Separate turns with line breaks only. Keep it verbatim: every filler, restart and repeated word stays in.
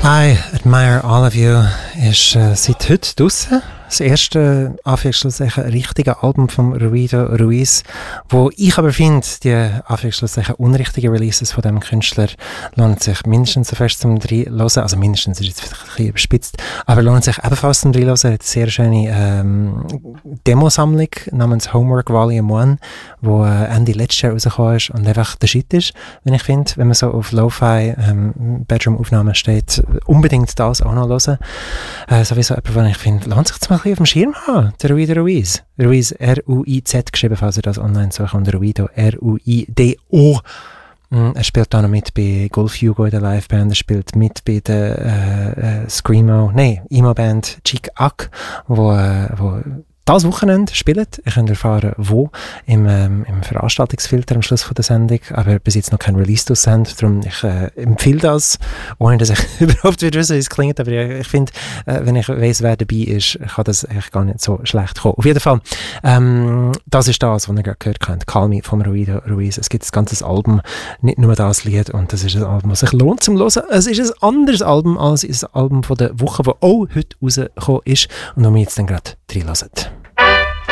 I Admire All of You ist äh, seit heute draussen. Das erste, Anführungszeichen, richtige Album von Ruido Ruiz, wo ich aber finde, die Anführungszeichen unrichtigen Releases von diesem Künstler lohnt sich mindestens so fest zum Reinhören, also mindestens ist jetzt vielleicht ein bisschen überspitzt, aber lohnt sich ebenfalls zum Reinhören. Er hat eine sehr schöne ähm, Demosammlung namens Homework Volume eins, wo äh, Ende letztes Jahr rausgekommen ist und einfach der Shit ist, wenn ich finde, wenn man so auf Lo-Fi ähm, Bedroom-Aufnahmen steht, unbedingt das auch noch hören. Äh, sowieso etwas, was ich finde, lohnt sich zum auf dem Schirm haben, der Ruido Ruiz. Ruiz, R U I Z geschrieben, falls ihr das online sucht, und Ruido, R U I D O. Mm, er spielt auch noch mit bei Golf Hugo in der Liveband, er spielt mit bei der äh, äh, Screamo, nein, Emo-Band Chick Ack, wo, äh, wo das Wochenende spielt. Ihr könnt erfahren, wo, im, ähm, im Veranstaltungsfilter am Schluss von der Sendung, aber bis jetzt noch kein Release aussendet, darum ich äh, empfehle das, ohne dass ich überhaupt wieder wissen, wie es klingt, aber ich, ich finde, äh, wenn ich weiss, wer dabei ist, kann das eigentlich gar nicht so schlecht kommen. Auf jeden Fall, ähm, das ist das, was ihr gerade gehört habt, Call Me von Ruido Ruiz. Es gibt ein ganzes Album, nicht nur das Lied, und das ist ein Album, das sich lohnt zum Hören. Es ist ein anderes Album als das Album von der Woche, das auch heute rausgekommen ist und wo wir jetzt dann gerade reinhören.